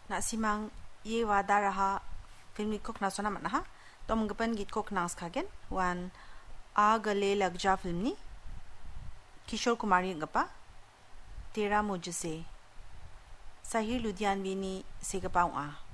na simang ye wada raha film git kok na sona man ha tom gapan git kok nas khagen wan a gale lagja film ni किशोर कुमारी गपा तेरा मुझसे सही लुधियानवी नी से गपाऊँ